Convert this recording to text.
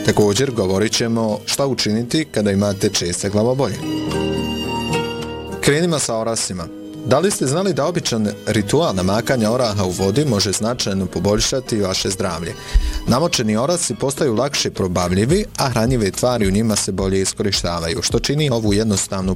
Također govorit ćemo šta učiniti kada imate česte glavobolje. Krenimo sa orasima. Da li ste znali da običan ritual namakanja oraha u vodi može značajno poboljšati vaše zdravlje? Namočeni orasi postaju lakše probavljivi, a hranjive tvari u njima se bolje iskorištavaju, što čini ovu jednostavnu